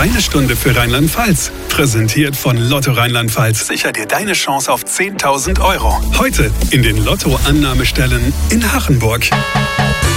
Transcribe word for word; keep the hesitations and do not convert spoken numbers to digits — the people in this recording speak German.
Eine Stunde für Rheinland-Pfalz. Präsentiert von Lotto Rheinland-Pfalz. Sicher dir deine Chance auf zehntausend Euro. Heute in den Lotto-Annahmestellen in Hachenburg.